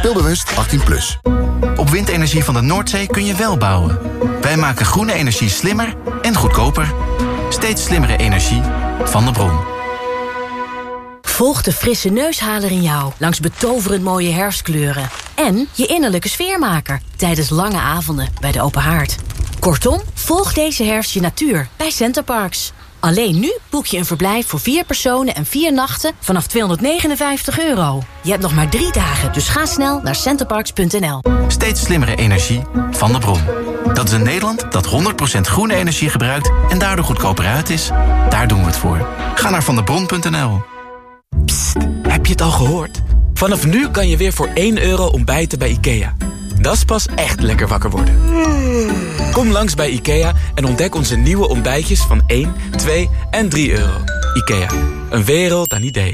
Speelbewust 18+. Op windenergie van de Noordzee kun je wel bouwen. Wij maken groene energie slimmer en goedkoper. Steeds slimmere energie van de bron. Volg de frisse neushaler in jou langs betoverend mooie herfstkleuren. En je innerlijke sfeermaker tijdens lange avonden bij de open haard. Kortom, volg deze herfst je natuur bij Centerparks. Alleen nu boek je een verblijf voor 4 personen en 4 nachten vanaf €259. Je hebt nog maar 3 dagen, dus ga snel naar centerparks.nl. Steeds slimmere energie van de bron. Dat is een Nederland dat 100% groene energie gebruikt en daardoor goedkoper uit is. Daar doen we het voor. Ga naar vandebron.nl. Psst, heb je het al gehoord? Vanaf nu kan je weer voor €1 ontbijten bij IKEA. Dat is pas echt lekker wakker worden. Kom langs bij IKEA en ontdek onze nieuwe ontbijtjes van 1, 2 en €3. IKEA, een wereld aan ideeën.